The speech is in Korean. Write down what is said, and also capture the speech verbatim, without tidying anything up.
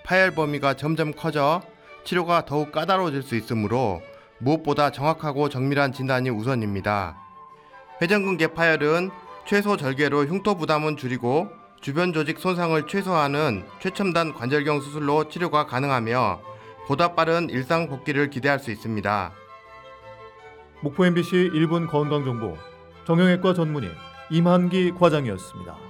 파열 범위가 점점 커져 치료가 더욱 까다로워질 수 있으므로 무엇보다 정확하고 정밀한 진단이 우선입니다. 회전근개 파열은 최소 절개로 흉터 부담은 줄이고 주변 조직 손상을 최소화하는 최첨단 관절경 수술로 치료가 가능하며 보다 빠른 일상 복귀를 기대할 수 있습니다. 목포 엠비씨 일 분 건강정보 정형외과 전문의 임한기 과장이었습니다.